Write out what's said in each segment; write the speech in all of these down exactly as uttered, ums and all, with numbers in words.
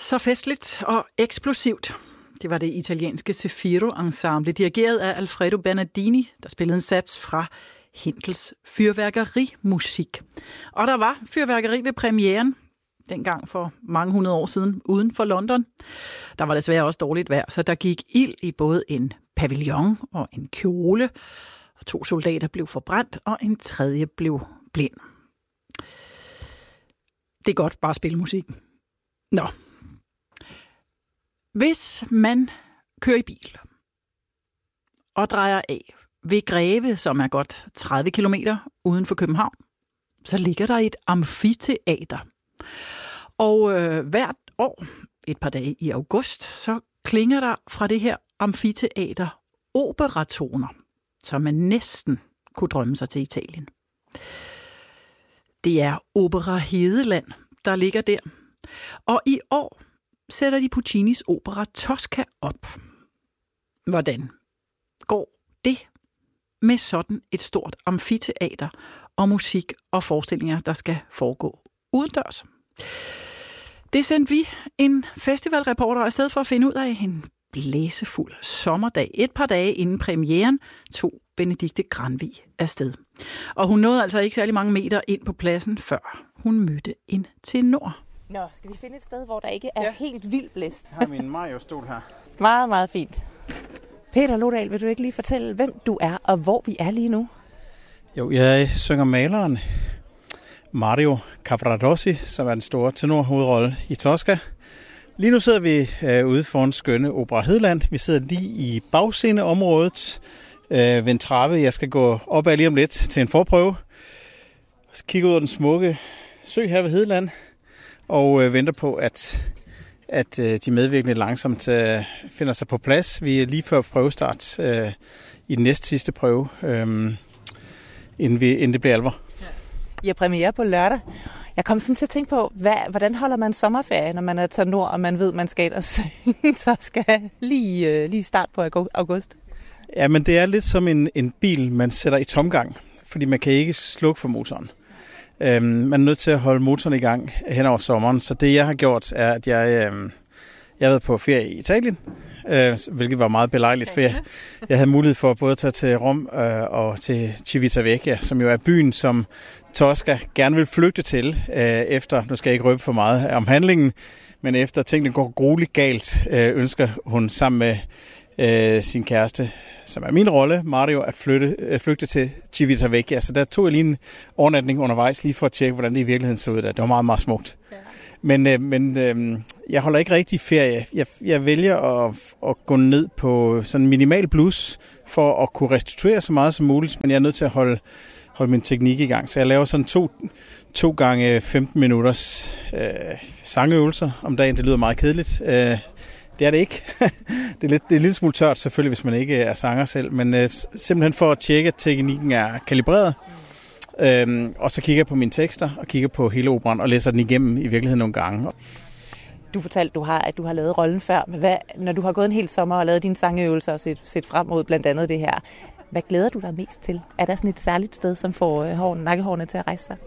Så festligt og eksplosivt. Det var det italienske Zeffiro Ensemble, dirigeret af Alfredo Bernardini, der spillede en sats fra Händels fyrværkerimusik. Og der var fyrværkeri ved premieren, dengang for mange hundrede år siden, uden for London. Der var desværre også dårligt vejr, så der gik ild i både en pavillon og en kjole. To soldater blev forbrændt, og en tredje blev blind. Det er godt bare at spille musik. Nå. Hvis man kører i bil og drejer af ved Greve, som er godt tredive kilometer uden for København, så ligger der et amfiteater. Og øh, hvert år, et par dage i august, så klinger der fra det her amfiteater operatoner, som man næsten kunne drømme sig til Italien. Det er Opera Hedeland, der ligger der. Og i år sætter de Puccinis opera Tosca op. Hvordan går det med sådan et stort amfiteater og musik og forestillinger, der skal foregå udendørs? Det sendte vi en festivalreporter afsted for at finde ud af. En blæsefuld sommerdag. Et par dage inden premieren tog Benedikte Granvig afsted. Og hun nåede altså ikke særlig mange meter ind på pladsen, før hun mødte en tenor. Nå, skal vi finde et sted, hvor der ikke er ja. helt vild blæst? Jeg har min Mario-stol her. Meget, meget fint. Peter Lodal, vil du ikke lige fortælle, hvem du er, og hvor vi er lige nu? Jo, jeg synger maleren Mario Cavaradossi, som er den store tenorhovedrolle i Tosca. Lige nu sidder vi øh, ude foran skønne Opera Hedeland. Vi sidder lige i bagsceneområdet øh, ved en trappe. Jeg skal gå op ad lige om lidt til en forprøve. Så kigger ud over den smukke sø her ved Hedeland og øh, venter på, at, at øh, de medvirkende langsomt øh, finder sig på plads. Vi er lige før prøvestart øh, i den næste sidste prøve, øh, inden, vi, inden det bliver alvor. I har premiere på lørdag. Jeg kom sådan til at tænke på, hvad, hvordan holder man sommerferie, når man er til nord, og man ved, man skal ind og synge, så skal lige, lige start på august? Ja, men det er lidt som en, en bil, man sætter i tomgang, fordi man kan ikke slukke for motoren. Øhm, man er nødt til at holde motoren i gang hen over sommeren, så det jeg har gjort er, at jeg, øhm, jeg har været på ferie i Italien, øh, hvilket var meget belejligt, for jeg, jeg havde mulighed for både at tage til Rom øh, og til Civitavecchia, som jo er byen, som Tosca gerne vil flygte til, øh, efter, nu skal jeg ikke røbe for meget om handlingen, men efter tingene går grueligt galt, øh, ønsker hun sammen med øh, sin kæreste, som er min rolle, Mario, at flytte, øh, flygte til Civitavecchia. Så der tog jeg lige en overnatning undervejs, lige for at tjekke, hvordan det i virkeligheden så ud der. Det var meget, meget smukt. Ja. Men, øh, men øh, jeg holder ikke rigtig ferie. Jeg, jeg vælger at, at gå ned på sådan minimal blus, for at kunne restituere så meget som muligt, men jeg er nødt til at holde holde min teknik i gang. Så jeg laver sådan to, to gange femten minutters øh, sangøvelser om dagen. Det lyder meget kedeligt. Øh, det er det ikke. det, er lidt, det er en lille smule tørt selvfølgelig, hvis man ikke er sanger selv, men øh, simpelthen for at tjekke, at teknikken er kalibreret. Øh, og så kigger jeg på mine tekster, og kigger på hele operan, og læser den igennem i virkeligheden nogle gange. Du fortalte, du har, at du har lavet rollen før. Men hvad, når du har gået en hel sommer og lavet dine sangøvelser og set, set frem mod blandt andet det her, hvad glæder du dig mest til? Er der sådan et særligt sted, som får øh, hår, nakkehårene til at rejse sig?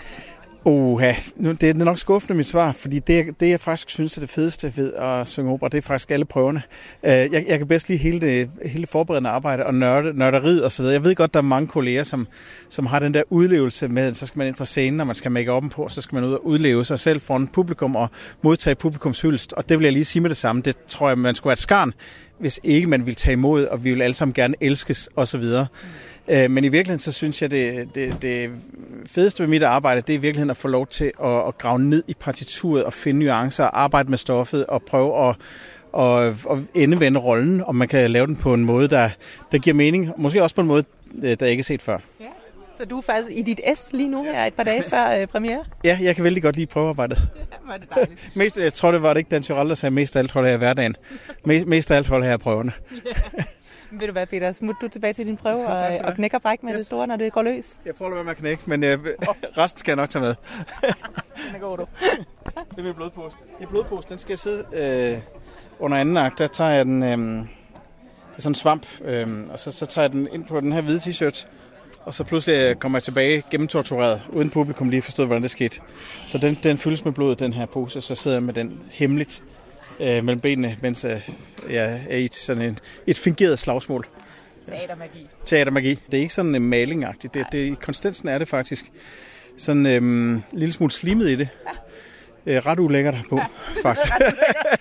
Oha, nu, det er nok skuffende mit svar, fordi det, det jeg faktisk synes er det fedeste ved at synge opera, det er faktisk alle prøverne. Jeg, jeg kan bedst lide hele det hele forberedende arbejde og nørde, nørderiet og så videre. Jeg ved godt, der er mange kolleger, som, som har den der udlevelse med, så skal man ind på scenen, når man skal make up'en på, så skal man ud og udleve sig selv foran publikum og modtage publikums hyldest. Og det vil jeg lige sige med det samme. Det tror jeg, man skulle være et skarn, hvis ikke man vil tage imod, og vi vil alle sammen gerne elskes og så videre. Men i virkeligheden, så synes jeg, det, det, det fedeste ved mit arbejde, det er i virkeligheden at få lov til at, at grave ned i partituret og finde nuancer, og arbejde med stoffet og prøve at, at, at endevende rollen, og man kan lave den på en måde, der, der giver mening. Måske også på en måde, der ikke er set før. Ja. Så du er faktisk i dit S lige nu her et par dage før øh, premiere? Ja, jeg kan vældig godt lide prøvearbejdet. Ja, var det dejligt. mest, jeg tror, det var det ikke Dan Tyrell, der sagde, mest af alt holder jeg hverdagen. Mest, mest af alt holder jeg prøverne. Ja. Ved du hvad, Peter? Smut du tilbage til din prøve og, og knækker bræk med yes. det store, når det går løs? Jeg prøver at være med at knække, men øh, resten skal jeg nok tage med. Den er god, du. Det er min blodpose. I blodpose, den skal jeg sidde øh, under anden akt. Der tager jeg den, øh, det er sådan en svamp, øh, og så, så tager jeg den ind på den her hvide t-shirt, Og så pludselig kommer jeg tilbage gennemtortureret, uden publikum lige forstod, hvordan det skete. Så den, den fyldes med blod, den her pose, så sidder jeg med den hemmeligt øh, mellem benene, mens øh, jeg er i sådan en, et fingeret slagsmål. Teatermagi. Teatermagi. Det er ikke sådan uh, malingagtigt. Det, det, I konsistensen er det faktisk sådan øhm, en lille smule slimet i det. Ja. Øh, ret ulækkert på, faktisk.